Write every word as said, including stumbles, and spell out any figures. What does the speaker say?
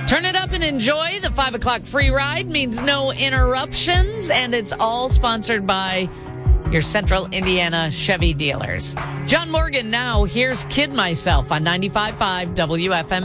Turn it up and enjoy. The five o'clock free ride means no interruptions, and it's all sponsored by your Central Indiana Chevy dealers. John Morgan now. Here's Kid Myself on ninety-five point five W F M.